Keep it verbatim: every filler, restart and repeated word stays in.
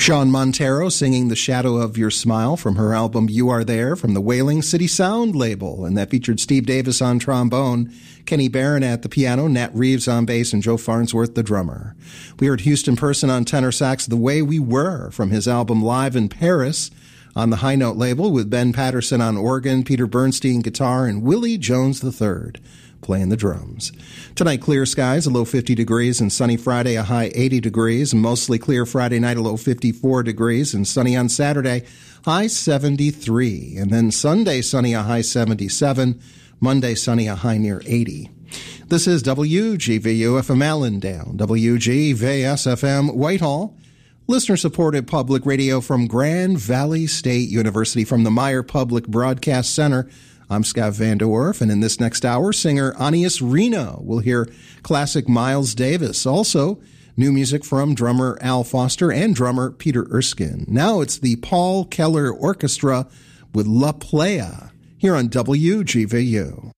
Sean Montero singing The Shadow of Your Smile from her album You Are There from the Wailing City Sound label. And that featured Steve Davis on trombone, Kenny Barron at the piano, Nat Reeves on bass, and Joe Farnsworth, the drummer. We heard Houston Person on tenor sax, The Way We Were from his album Live in Paris on the High Note label, with Ben Patterson on organ, Peter Bernstein guitar, and Willie Jones the third playing the drums. Tonight, clear skies, a low fifty degrees, and sunny Friday, a high eighty degrees. Mostly clear Friday night, a low fifty-four degrees, and sunny on Saturday, high seventy-three. And then Sunday, sunny, a high seventy-seven. Monday, sunny, a high near eighty. This is W G V U F M Allendale, W G V S F M Whitehall, listener-supported public radio from Grand Valley State University from the Meyer Public Broadcast Center. I'm Scott Van Der Werf, and in this next hour, singer Anius Reno. We'll hear classic Miles Davis. Also, new music from drummer Al Foster and drummer Peter Erskine. Now it's the Paul Keller Orchestra with La Playa here on W G V U.